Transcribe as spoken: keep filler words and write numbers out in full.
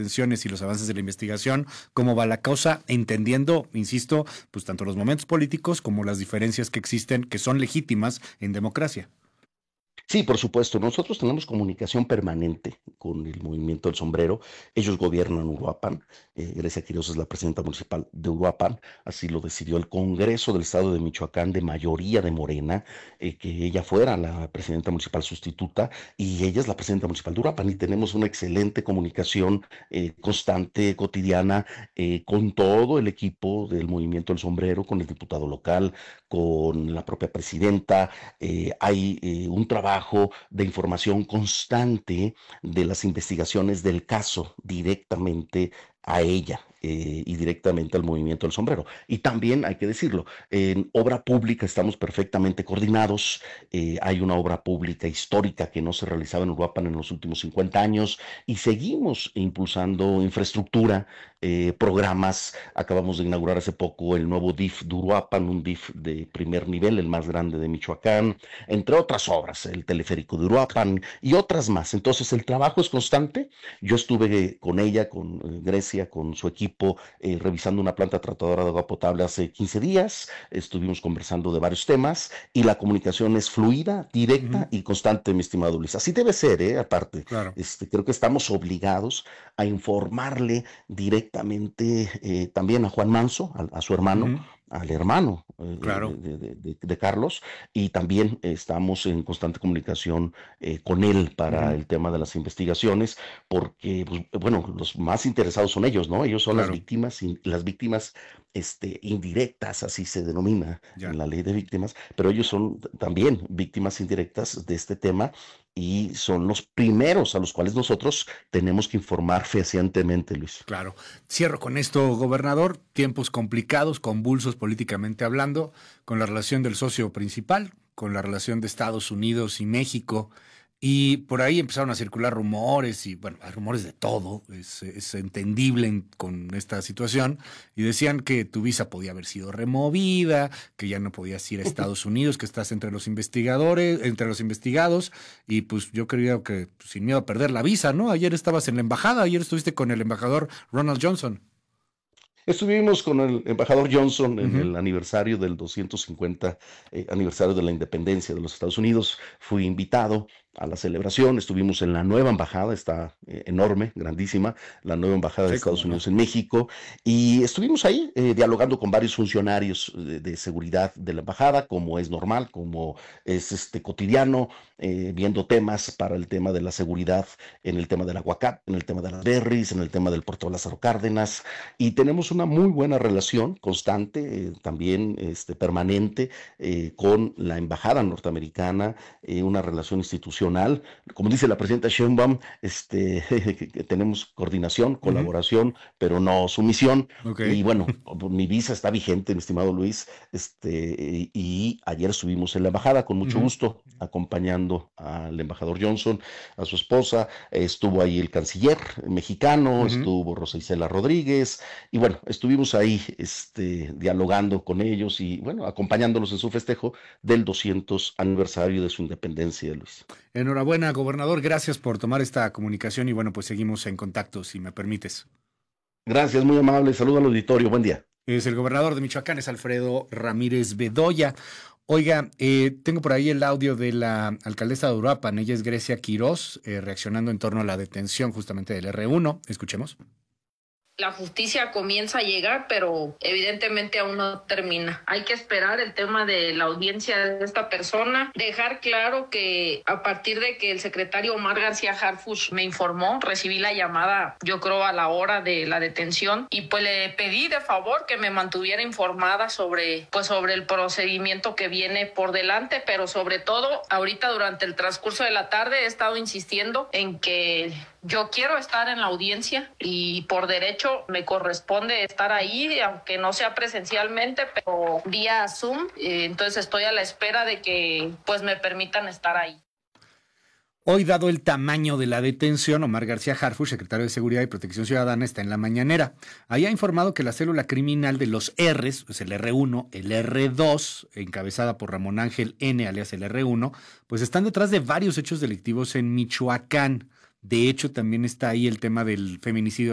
detenciones y los avances de la investigación, cómo va la causa, entendiendo, insisto, pues tanto los momentos políticos como las diferencias que existen, que son legítimas en democracia. Sí, por supuesto. Nosotros tenemos comunicación permanente con el Movimiento del Sombrero. Ellos gobiernan Uruapan. Eh, Grecia Quiroz es la presidenta municipal de Uruapan. Así lo decidió el Congreso del Estado de Michoacán, de mayoría de Morena, eh, que ella fuera la presidenta municipal sustituta, y ella es la presidenta municipal de Uruapan. Y tenemos una excelente comunicación eh, constante, cotidiana, eh, con todo el equipo del Movimiento del Sombrero, con el diputado local, con la propia presidenta. Eh, hay eh, un trabajo de información constante de las investigaciones del caso directamente a ella eh, y directamente al Movimiento del Sombrero. Y también, hay que decirlo, en obra pública estamos perfectamente coordinados. Eh, hay una obra pública histórica que no se realizaba en Uruapan en los últimos cincuenta años y seguimos impulsando infraestructura, eh, programas. Acabamos de inaugurar hace poco el nuevo D I F de Uruapan, un D I F de primer nivel, el más grande de Michoacán, entre otras obras, el teleférico de Uruapan y otras más. Entonces, el trabajo es constante. Yo estuve con ella, con eh, Grecia, con su equipo, eh, revisando una planta tratadora de agua potable hace quince días. Estuvimos conversando de varios temas y la comunicación es fluida, directa Ujú. y constante, mi estimado Luis. Así debe ser, ¿eh? Aparte, Claro, este, creo que estamos obligados a informarle directamente eh, también a Juan Manso, a, a su hermano, ujú, al hermano eh, claro. de, de- de- de Carlos, y también estamos en constante comunicación eh, con él para Ujú, el tema de las investigaciones, porque, pues, bueno, los más interesados son ellos, ¿no? Ellos son las claro, víctimas, y las víctimas este, indirectas, así se denomina en ya. la ley de víctimas, pero ellos son también víctimas indirectas de este tema y son los primeros a los cuales nosotros tenemos que informar fehacientemente, Luis. Claro. Cierro con esto, gobernador. Tiempos complicados, convulsos políticamente hablando, con la relación del socio principal, con la relación de Estados Unidos y México. Y por ahí empezaron a circular rumores y, bueno, hay rumores de todo, es, es entendible en- con esta situación. Y decían que tu visa podía haber sido removida, que ya no podías ir a Estados Unidos, que estás entre los investigadores, entre los investigados. Y pues yo creo que pues, sin miedo a perder la visa, ¿no? Ayer estabas en la embajada, ayer estuviste con el embajador Ronald Johnson. Estuvimos con el embajador Johnson en Ujú. el aniversario del doscientos cincuenta eh, aniversario de la independencia de los Estados Unidos. Fui invitado a la celebración. Estuvimos en la nueva embajada, está eh, enorme, grandísima, la nueva embajada de Sí, Estados cómo no. Unidos en México. Y estuvimos ahí eh, dialogando con varios funcionarios de, de seguridad de la embajada, como es normal, como es este cotidiano, eh, viendo temas para el tema de la seguridad, en el tema del aguacate, en el tema de las berries, en el tema del puerto de Lázaro Cárdenas, y tenemos una muy buena relación constante, eh, también este, permanente, eh, con la embajada norteamericana, eh, una relación institucional. Como dice la presidenta Sheinbaum, este, que, que tenemos coordinación, Ujú. colaboración, pero no sumisión. Ok. Y bueno, mi visa está vigente, mi estimado Luis, este, y ayer estuvimos en la embajada con mucho Ujú, gusto, acompañando al embajador Johnson, a su esposa. Estuvo ahí el canciller mexicano, ujú. estuvo Rosa Isela Rodríguez, y bueno, estuvimos ahí este, dialogando con ellos y bueno, acompañándolos en su festejo del doscientos aniversario de su independencia, Luis. Enhorabuena, gobernador. Gracias por tomar esta comunicación y bueno, pues seguimos en contacto, si me permites. Gracias, muy amable. Saludo al auditorio. Buen día. Es el gobernador de Michoacán, es Alfredo Ramírez Bedoya. Oiga, eh, tengo por ahí el audio de la alcaldesa de Uruapan, ella es Grecia Quiroz, eh, reaccionando en torno a la detención justamente del R uno. Escuchemos. La justicia comienza a llegar, pero evidentemente aún no termina. Hay que esperar el tema de la audiencia de esta persona, dejar claro que a partir de que el secretario Omar García Harfuch me informó, recibí la llamada, yo creo a la hora de la detención, y pues le pedí de favor que me mantuviera informada sobre, pues sobre el procedimiento que viene por delante, pero sobre todo ahorita durante el transcurso de la tarde he estado insistiendo en que yo quiero estar en la audiencia y por derecho me corresponde estar ahí, aunque no sea presencialmente, pero vía Zoom. Eh, entonces estoy a la espera de que pues me permitan estar ahí. Hoy, dado el tamaño de la detención, Omar García Harfuch, secretario de Seguridad y Protección Ciudadana, está en la mañanera. Ahí ha informado que la célula criminal de los R's, pues el R uno, el R dos, encabezada por Ramón Ángel N, alias el R uno, pues están detrás de varios hechos delictivos en Michoacán. De hecho, también está ahí el tema del feminicidio